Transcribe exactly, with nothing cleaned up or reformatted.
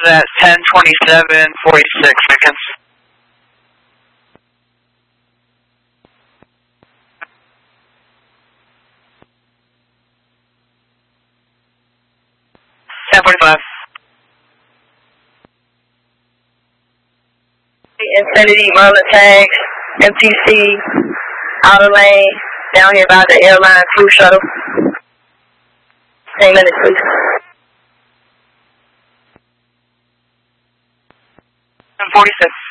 That's ten twenty-seven, forty-six seconds. ten forty-five. Infinity, Merlin tags, M T C, outer lane, down here by the airline crew shuttle. ten minutes, please. ten forty-six.